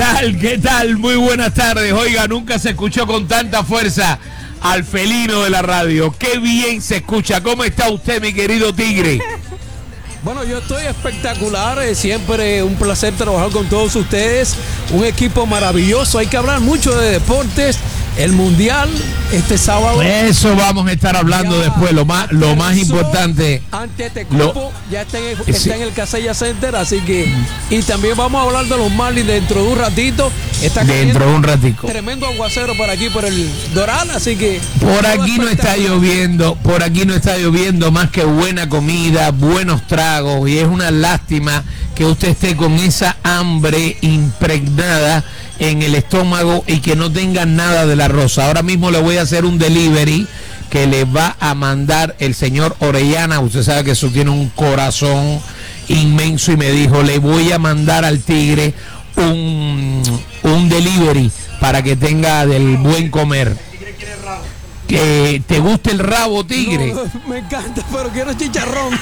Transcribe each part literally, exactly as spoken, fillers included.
tal? ¿Qué tal? Muy buenas tardes. Oiga, nunca se escuchó con tanta fuerza al felino de la radio. Qué bien se escucha. ¿Cómo está usted, mi querido tigre? Bueno, yo estoy espectacular, eh, siempre un placer trabajar con todos ustedes, un equipo maravilloso, hay que hablar mucho de deportes, el Mundial este sábado. Eso vamos a estar hablando ya después, lo más, lo más importante. Ante Tecopo, ya está en, el, está sí. en el Casella Center, así que, y también vamos a hablar de los Marlins dentro de un ratito. Está dentro de un ratico. Tremendo aguacero por aquí, por el Doral, así que. Por aquí no está lloviendo, por aquí no está lloviendo más que buena comida, buenos tragos, y es una lástima que usted esté con esa hambre impregnada en el estómago y que no tenga nada de la rosa. Ahora mismo le voy a hacer un delivery que le va a mandar el señor Orellana. Usted sabe que eso tiene un corazón inmenso y me dijo, le voy a mandar al tigre un, un delivery para que tenga del buen comer. Que te guste el rabo, tigre. No, me encanta, pero quiero chicharrón.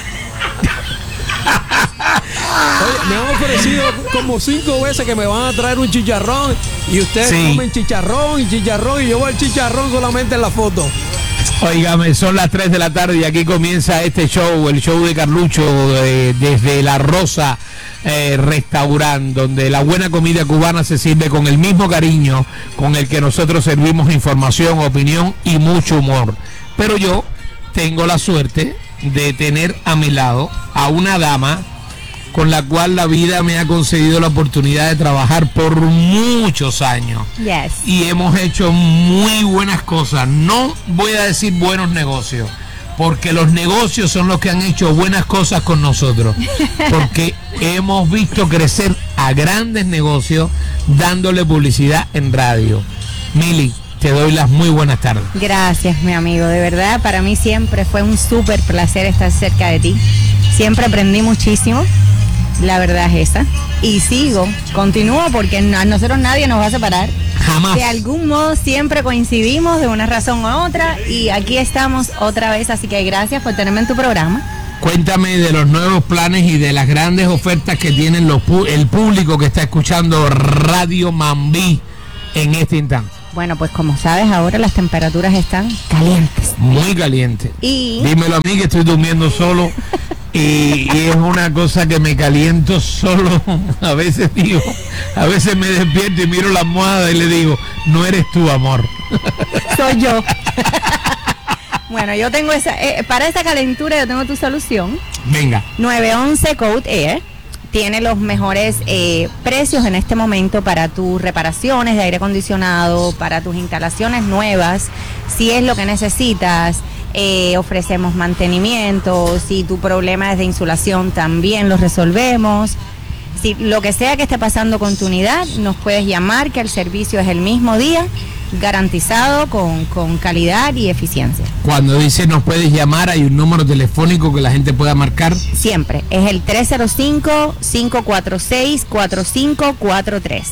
Oye, me han ofrecido como cinco veces que me van a traer un chicharrón y ustedes sí. comen chicharrón y chicharrón y yo voy al chicharrón solamente en la foto. Óigame, son las tres de la tarde y aquí comienza este show, el show de Carlucho eh, desde La Rosa eh, Restaurant, donde la buena comida cubana se sirve con el mismo cariño con el que nosotros servimos información, opinión y mucho humor. Pero yo tengo la suerte de tener a mi lado a una dama con la cual la vida me ha concedido la oportunidad de trabajar por muchos años. Yes. Y hemos hecho muy buenas cosas. No voy a decir buenos negocios, porque los negocios son los que han hecho buenas cosas con nosotros. Porque hemos visto crecer a grandes negocios dándole publicidad en radio. Mili, te doy las muy buenas tardes. Gracias, mi amigo. De verdad, para mí siempre fue un súper placer estar cerca de ti. Siempre aprendí muchísimo. La verdad es esa. Y sigo, continúo porque a nosotros nadie nos va a separar. Jamás. De algún modo siempre coincidimos de una razón u otra y aquí estamos otra vez, así que gracias por tenerme en tu programa. Cuéntame de los nuevos planes y de las grandes ofertas que tienen los el público que está escuchando Radio Mambí en este instante. Bueno, pues como sabes, ahora las temperaturas están calientes. Muy calientes. Y... dímelo a mí que estoy durmiendo solo. Y, y es una cosa que me caliento solo. A veces digo, a veces me despierto y miro la almohada y le digo, no eres tú, amor. Soy yo. Bueno, yo tengo esa, eh, para esa calentura yo tengo tu solución. Venga. nueve once Code Air tiene los mejores eh, precios en este momento para tus reparaciones de aire acondicionado, para tus instalaciones nuevas, si es lo que necesitas. Eh, ofrecemos mantenimiento, si tu problema es de insulación también lo resolvemos. Si lo que sea que esté pasando con tu unidad, nos puedes llamar, que el servicio es el mismo día, garantizado con, con calidad y eficiencia. Cuando dice nos puedes llamar, hay un número telefónico que la gente pueda marcar. Siempre, es el tres cero cinco, cinco cuatro seis, cuatro cinco cuatro tres.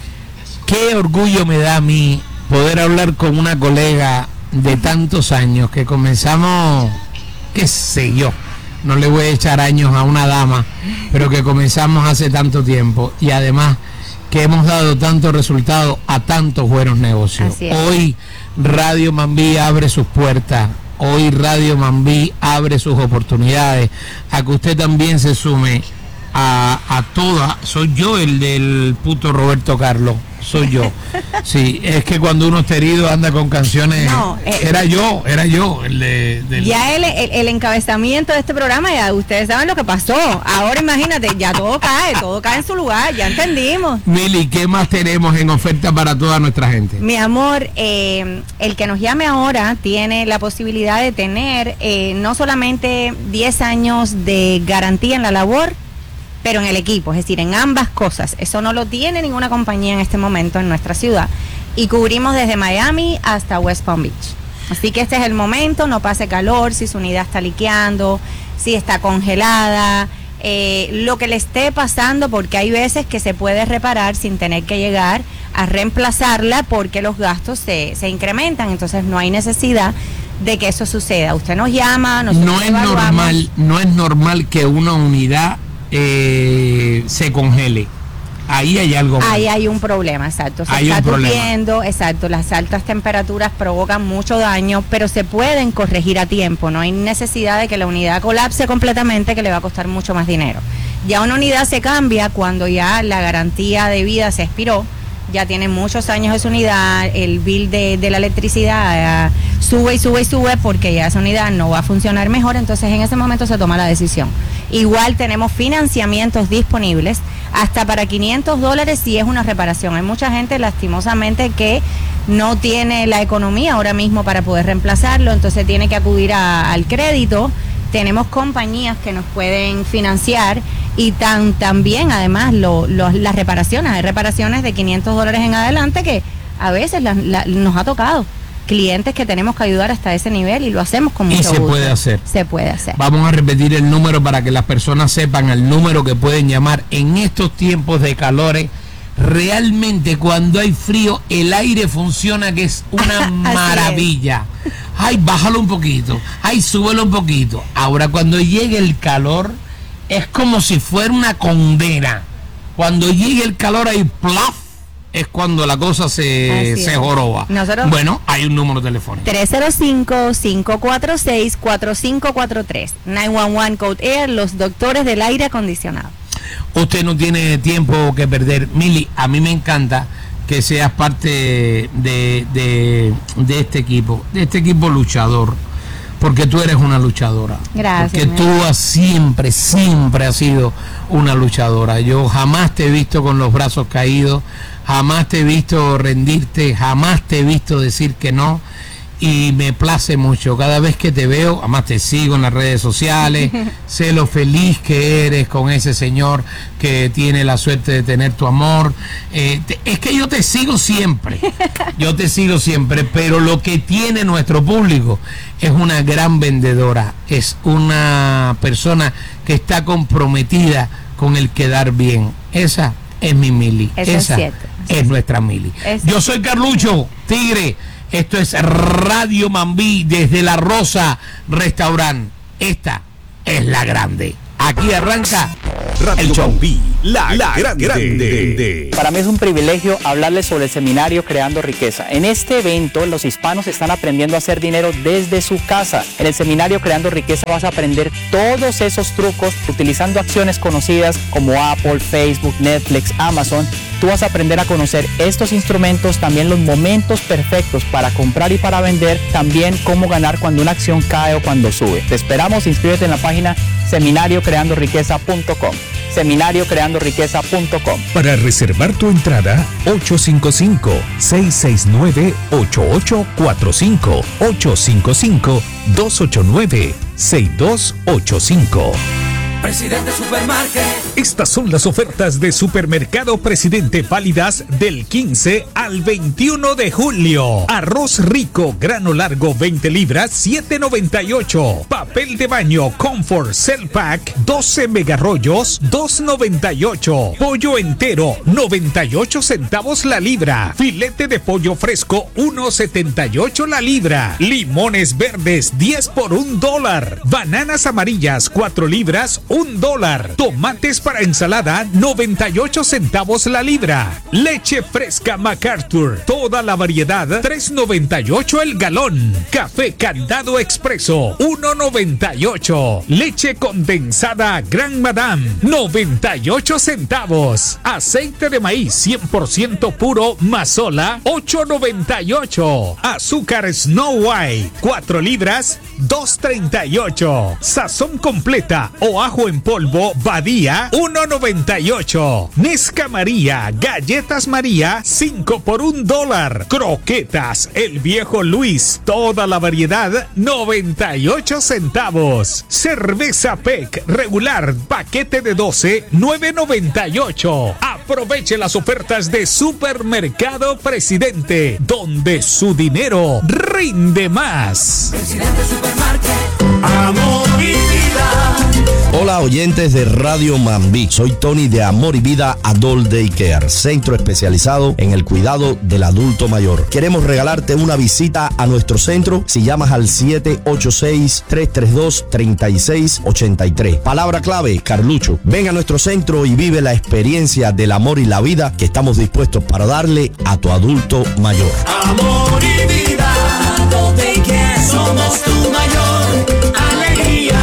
Qué orgullo me da a mí poder hablar con una colega de tantos años que comenzamos, qué sé yo, no le voy a echar años a una dama, pero que comenzamos hace tanto tiempo y además que hemos dado tantos resultados a tantos buenos negocios. Hoy Radio Mambí abre sus puertas, hoy Radio Mambí abre sus oportunidades a que usted también se sume a, a toda. Soy yo el del puto Roberto Carlos. Soy yo. Sí, es que cuando uno está herido anda con canciones. No, eh, era yo, era yo. El de, del... Ya el, el, el encabezamiento de este programa, ya ustedes saben lo que pasó. Ahora imagínate, ya todo cae, todo cae en su lugar, ya entendimos. Mili, ¿qué más tenemos en oferta para toda nuestra gente? Mi amor, eh, el que nos llame ahora tiene la posibilidad de tener eh, no solamente diez años de garantía en la labor, pero en el equipo, es decir, en ambas cosas. Eso no lo tiene ninguna compañía en este momento en nuestra ciudad. Y cubrimos desde Miami hasta West Palm Beach. Así que este es el momento, no pase calor, si su unidad está liqueando, si está congelada, eh, lo que le esté pasando, porque hay veces que se puede reparar sin tener que llegar a reemplazarla porque los gastos se, se incrementan, entonces no hay necesidad de que eso suceda. Usted nos llama, nosotros no es normal, no es normal que una unidad Eh, se congele. ahí hay algo más. Ahí hay un problema, exacto. Se hay está un tupiendo, exacto. Las altas temperaturas provocan mucho daño, pero se pueden corregir a tiempo. No hay necesidad de que la unidad colapse completamente, que le va a costar mucho más dinero. Ya una unidad se cambia cuando ya la garantía de vida se expiró. Ya tiene muchos años esa unidad, el bill de, de la electricidad uh, sube y sube y sube porque ya esa unidad no va a funcionar mejor, entonces en ese momento se toma la decisión. Igual tenemos financiamientos disponibles hasta para quinientos dólares si es una reparación. Hay mucha gente lastimosamente que no tiene la economía ahora mismo para poder reemplazarlo, entonces tiene que acudir a, al crédito. Tenemos compañías que nos pueden financiar y tan, también además lo, lo, las reparaciones, hay reparaciones de quinientos dólares en adelante que a veces la, la, nos ha tocado clientes que tenemos que ayudar hasta ese nivel y lo hacemos con mucho gusto. Y se puede hacer. Se puede hacer. Vamos a repetir el número para que las personas sepan el número que pueden llamar en estos tiempos de calores. Realmente cuando hay frío el aire funciona, que es una maravilla. Es. Ay, bájalo un poquito, ay, súbelo un poquito. Ahora cuando llegue el calor es como si fuera una condena. Cuando llegue el calor ahí plaf, es cuando la cosa se, se joroba. Nosotros, bueno, hay un número telefónico. tres cero cinco, cinco cuatro seis, cuatro cinco cuatro tres. nueve uno uno Code Air, los doctores del aire acondicionado. Usted no tiene tiempo que perder. Mili, a mí me encanta que seas parte de, de, de este equipo, de este equipo luchador, porque tú eres una luchadora. Gracias. Porque tú has siempre, siempre has sido una luchadora. Yo jamás te he visto con los brazos caídos, jamás te he visto rendirte, jamás te he visto decir que no. Y me place mucho cada vez que te veo, además te sigo en las redes sociales, sé lo feliz que eres con ese señor que tiene la suerte de tener tu amor. Eh, te, es que yo te sigo siempre, yo te sigo siempre, pero lo que tiene nuestro público es una gran vendedora, es una persona que está comprometida con el quedar bien. Esa es mi Mili, Eso esa es, cierto. es nuestra Mili. Eso Yo soy Carlucho Tigre. Esto es Radio Mambí desde La Rosa Restaurant. Esta es la grande. Aquí arranca Radio Mambí, la, la grande. grande. Para mí es un privilegio hablarles sobre el seminario Creando Riqueza. En este evento, los hispanos están aprendiendo a hacer dinero desde su casa. En el seminario Creando Riqueza vas a aprender todos esos trucos utilizando acciones conocidas como Apple, Facebook, Netflix, Amazon. Tú vas a aprender a conocer estos instrumentos, también los momentos perfectos para comprar y para vender, también cómo ganar cuando una acción cae o cuando sube. Te esperamos, inscríbete en la página seminario creando riqueza punto com. seminario creando riqueza punto com. Para reservar tu entrada, ocho cinco cinco, seis seis nueve, ocho ocho cuatro cinco, ocho cinco cinco, dos ocho nueve, seis dos ocho cinco. Presidente Supermarket. Estas son las ofertas de Supermercado Presidente válidas del quince al veintiuno de julio. Arroz rico, grano largo, veinte libras, siete noventa y ocho. Papel de baño Comfort Cell Pack, doce megarollos, dos noventa y ocho. Pollo entero, noventa y ocho centavos la libra. Filete de pollo fresco, uno setenta y ocho la libra. Limones verdes, diez por un dólar. Bananas amarillas, cuatro libras, un dólar. Tomates para ensalada, noventa y ocho centavos la libra. Leche fresca MacArthur, toda la variedad, tres noventa y ocho el galón. Café Candado Expreso, uno noventa y ocho. Leche condensada Gran Madame, noventa y ocho centavos. Aceite de maíz cien por ciento puro Mazola, ocho noventa y ocho. Azúcar Snow White, cuatro libras, dos treinta y ocho. Sazón completa o ajo en polvo Badía, uno noventa y ocho. Nesca María, galletas María, cinco por un dólar. Croquetas El Viejo Luis, toda la variedad, noventa y ocho centavos. Cerveza P E C regular, paquete de doce, nueve noventa y ocho. Aproveche las ofertas de Supermercado Presidente, donde su dinero rinde más. Presidente Supermarket. Amor y vida. Hola oyentes de Radio Mambí, soy Tony de Amor y Vida Adult Daycare, centro especializado en el cuidado del adulto mayor. Queremos regalarte una visita a nuestro centro si llamas al siete ocho seis, tres tres dos, tres seis ocho tres. Palabra clave, Carlucho. Ven a nuestro centro y vive la experiencia del amor y la vida que estamos dispuestos para darle a tu adulto mayor. Amor y Vida Adult Daycare, somos tu mayor alegría.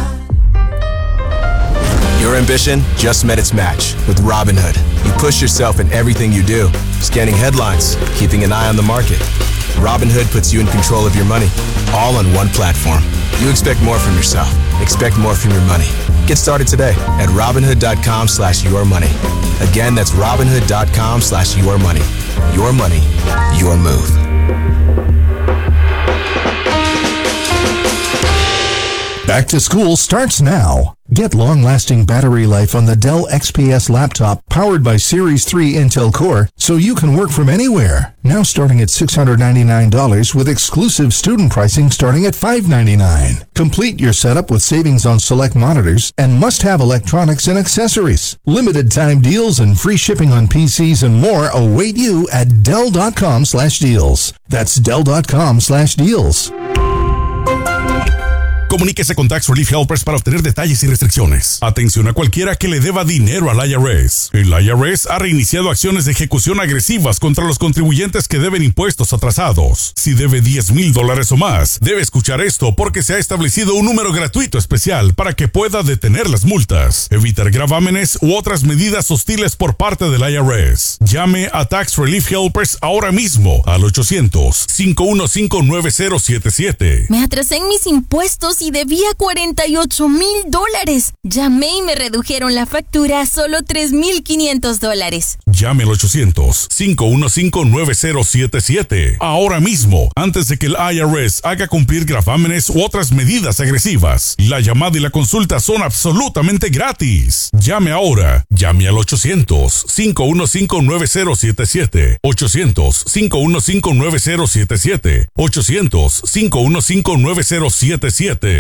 Your ambition just met its match with Robinhood. You push yourself in everything you do, scanning headlines, keeping an eye on the market. Robinhood puts you in control of your money, all on one platform. You expect more from yourself. Expect more from your money. Get started today at Robinhood.com slash your money. Again, that's Robinhood.com slash your money. Your money, your move. Back to school starts now. Get long-lasting battery life on the Dell X P S laptop powered by Series three Intel Core so you can work from anywhere. Now starting at six hundred ninety-nine dollars with exclusive student pricing starting at five hundred ninety-nine dollars. Complete your setup with savings on select monitors and must-have electronics and accessories. Limited time deals and free shipping on P Cs and more await you at Dell.com slash deals. That's Dell.com slash deals. Comuníquese con Tax Relief Helpers para obtener detalles y restricciones. Atención a cualquiera que le deba dinero al I R S. El I R S ha reiniciado acciones de ejecución agresivas contra los contribuyentes que deben impuestos atrasados. Si debe diez mil dólares o más, debe escuchar esto porque se ha establecido un número gratuito especial para que pueda detener las multas, evitar gravámenes u otras medidas hostiles por parte del I R S. Llame a Tax Relief Helpers ahora mismo al ochocientos, cinco uno cinco, nueve cero siete siete. Me atrasé en mis impuestos y debía cuarenta y ocho mil dólares. Llamé y me redujeron la factura a solo tres mil quinientos dólares. Llame al ochocientos, cinco uno cinco, nueve cero siete siete. Ahora mismo, antes de que el I R S haga cumplir gravámenes u otras medidas agresivas. La llamada y la consulta son absolutamente gratis. Llame ahora. Llame al ochocientos, cinco uno cinco, nueve cero siete siete. ochocientos, cinco uno cinco, nueve cero siete siete. ochocientos, cinco uno cinco, nueve cero siete siete.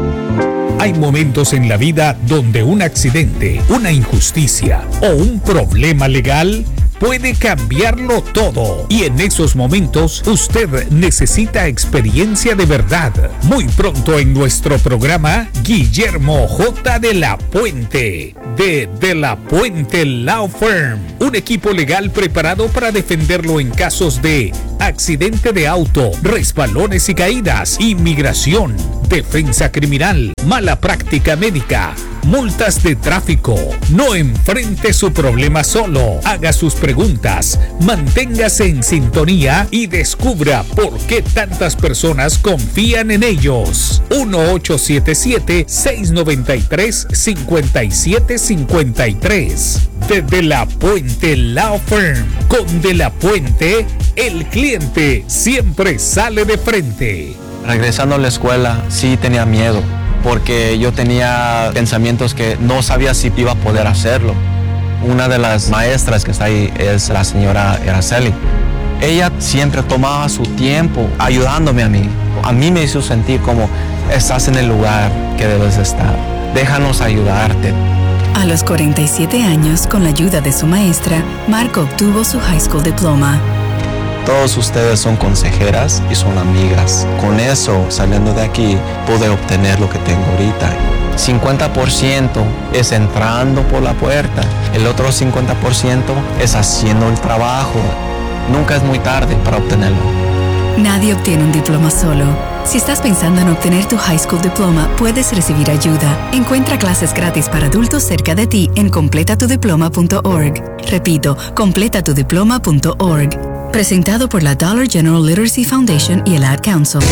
Hay momentos en la vida donde un accidente, una injusticia o un problema legal puede cambiarlo todo. Y en esos momentos usted necesita experiencia de verdad. Muy pronto en nuestro programa, Guillermo J. de la Puente, de De la Puente Law Firm. Un equipo legal preparado para defenderlo en casos de accidente de auto, resbalones y caídas, inmigración, defensa criminal, mala práctica médica, multas de tráfico. No enfrente su problema solo. Haga sus preguntas, manténgase en sintonía y descubra por qué tantas personas confían en ellos. uno ocho siete siete, seis nueve tres, cinco siete cinco tres. De De la Puente Law Firm. Con De la Puente, el cliente siempre sale de frente. Regresando a la escuela, sí tenía miedo, porque yo tenía pensamientos que no sabía si iba a poder hacerlo. Una de las maestras que está ahí es la señora Araceli. Ella siempre tomaba su tiempo ayudándome a mí. A mí me hizo sentir como estás en el lugar que debes estar. Déjanos ayudarte. A los cuarenta y siete años, con la ayuda de su maestra, Marco obtuvo su high school diploma. Todos ustedes son consejeras y son amigas. Con eso, saliendo de aquí, pude obtener lo que tengo ahorita. cincuenta por ciento es entrando por la puerta. El otro cincuenta por ciento es haciendo el trabajo. Nunca es muy tarde para obtenerlo. Nadie obtiene un diploma solo. Si estás pensando en obtener tu high school diploma, puedes recibir ayuda. Encuentra clases gratis para adultos cerca de ti en completa tu diploma punto org. Repito, completa tu diploma punto org. Presentado por la Dollar General Literacy Foundation y el Ad Council.